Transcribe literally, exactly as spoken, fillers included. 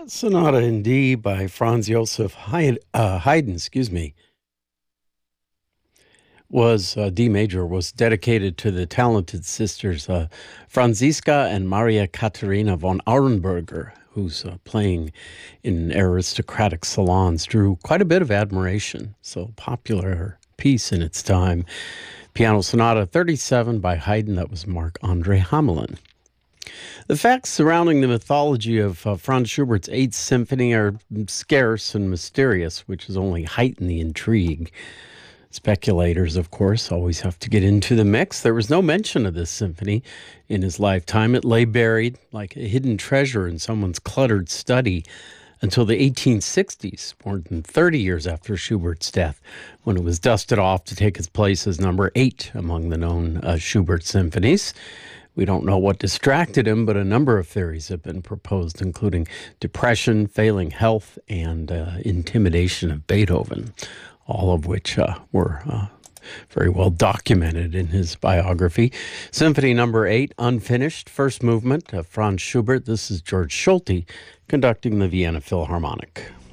Sonata in D by Franz Josef Hayd- uh, Haydn, excuse me, was uh, D major was dedicated to the talented sisters uh, Franziska and Maria Katharina von Aurenberger, whose uh, playing in aristocratic salons drew quite a bit of admiration. So popular piece in its time. Piano Sonata thirty-seven by Haydn, that was Marc-Andre Hamelin. The facts surrounding the mythology of uh, Franz Schubert's Eighth Symphony are scarce and mysterious, which has only heightened the intrigue. Speculators, of course, always have to get into the mix. There was no mention of this symphony in his lifetime. It lay buried like a hidden treasure in someone's cluttered study until the eighteen sixties, more than thirty years after Schubert's death, when it was dusted off to take its place as number eight among the known uh, Schubert symphonies. We don't know what distracted him, but a number of theories have been proposed, including depression, failing health, and uh, intimidation of Beethoven, all of which uh, were uh, very well documented in his biography. Symphony number eight, unfinished, first movement of Franz Schubert. This is George Solti conducting the Vienna Philharmonic.